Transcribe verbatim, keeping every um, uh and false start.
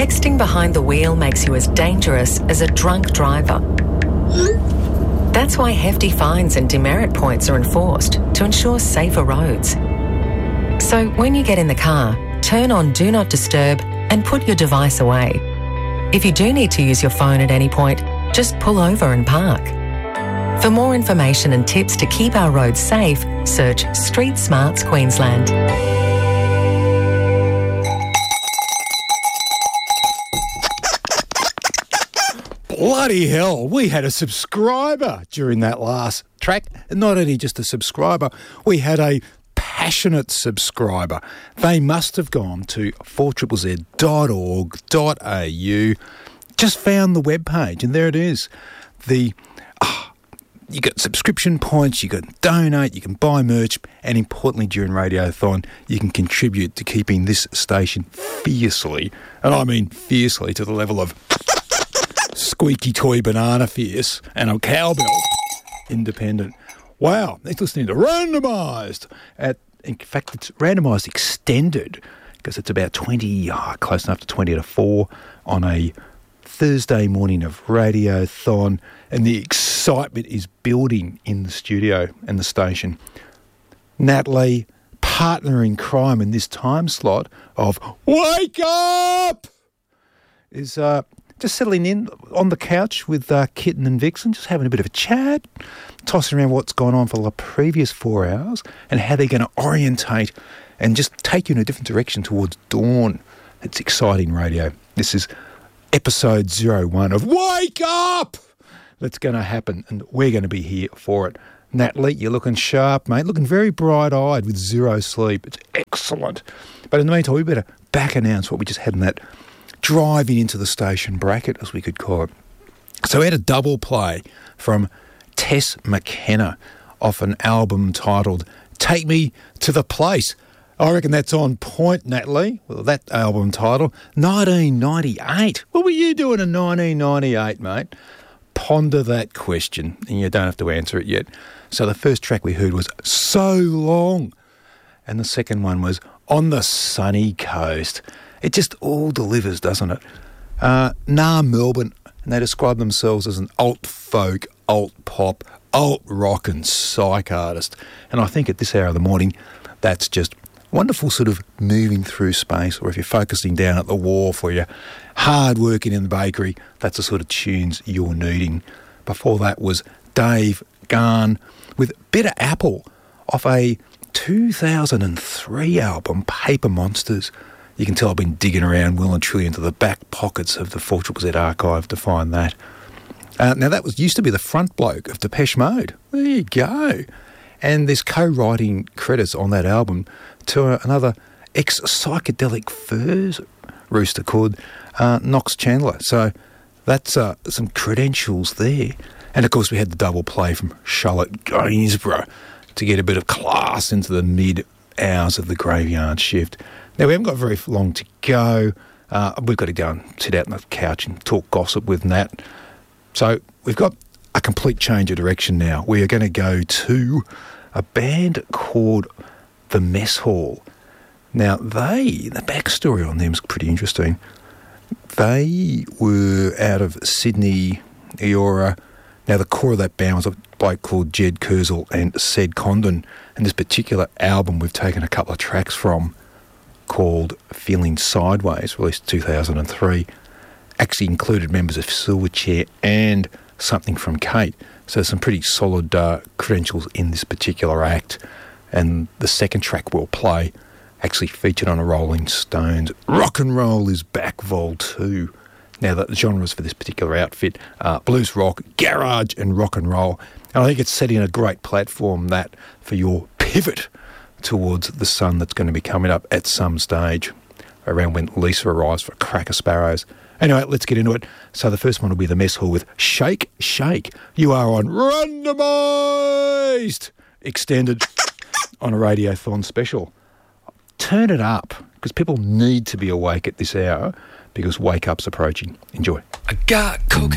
Texting behind the wheel makes you as dangerous as a drunk driver. That's why hefty fines and demerit points are enforced to ensure safer roads. So when you get in the car, turn on Do Not Disturb and put your device away. If you do need to use your phone at any point, just pull over and park. For more information and tips to keep our roads safe, search Street Smarts Queensland. Bloody hell, we had a subscriber during that last track. Not only just a subscriber, we had a passionate subscriber. They must have gone to four Z Z dot org dot a u, just found the webpage, and there it is. The oh, you got subscription points, you can donate, you can buy merch, and importantly during Radiothon, you can contribute to keeping this station fiercely, and I mean fiercely, to the level of squeaky toy banana fierce and a cowbell independent. Wow, it's listening to Randomised. At, in fact, it's Randomised Extended, because it's about twenty, oh, close enough to twenty to four on a Thursday morning of Radiothon, and the excitement is building in the studio and the station. Natalie, partner in crime in this time slot of Wake Up, is uh, just settling in on the couch with uh, Kitten and Vixen, just having a bit of a chat, tossing around what's gone on for the previous four hours and how they're going to orientate and just take you in a different direction towards dawn. It's exciting radio. This is episode zero one of Wake Up! That's going to happen, and we're going to be here for it. Natalie, you're looking sharp, mate, looking very bright-eyed with zero sleep. It's excellent. But in the meantime, we better back announce what we just had in that driving into the station bracket, as we could call it. So we had a double play from Tess McKenna off an album titled Take Me to the Place. I reckon that's on point, Natalie. Well, that album title, nineteen ninety-eight. What were you doing in nineteen ninety-eight, mate? Ponder that question, and you don't have to answer it yet. So the first track we heard was So Long, and the second one was On the Sunny Coast. It just all delivers, doesn't it? Uh, Nah Melbourne, and they describe themselves as an alt-folk, alt-pop, alt-rock and psych artist. And I think at this hour of the morning, that's just wonderful sort of moving through space, or if you're focusing down at the wharf or you're hard working in the bakery, that's the sort of tunes you're needing. Before that was Dave Garn with Bitter Apple off a two thousand three album, Paper Monsters. You can tell I've been digging around well and truly into the back pockets of the four Z Z archive to find that. Uh, now, that was used to be the front bloke of Depeche Mode. There you go. And there's co-writing credits on that album to uh, another ex-Psychedelic Furs rooster called uh, Knox Chandler. So that's uh, some credentials there. And, of course, we had the double play from Charlotte Gainsborough to get a bit of class into the mid-hours of the graveyard shift. Now, we haven't got very long to go. Uh, we've got to go and sit out on the couch and talk gossip with Nat. So we've got a complete change of direction now. We are going to go to a band called The Mess Hall. Now, they, the backstory on them is pretty interesting. They were out of Sydney, Eora. Now, the core of that band was a bloke called Jed Kurzel and Sed Condon. And this particular album we've taken a couple of tracks from, called Feeling Sideways, released in two thousand three, actually included members of Silverchair and Something from Kate. So some pretty solid uh, credentials in this particular act. And the second track we'll play actually featured on a Rolling Stones Rock and Roll is Back Vol two. Now, the genres for this particular outfit are blues rock, garage and rock and roll. And I think it's setting a great platform, that, for your pivot towards the sun that's going to be coming up at some stage around when Lisa arrives for Cracker Sparrows. Anyway, let's get into it. So the first one will be The Mess Hall with Shake, Shake. You are on Randomised Extended on a Radiothon special. Turn it up, because people need to be awake at this hour, because Wake Up's approaching. Enjoy. I got cocaine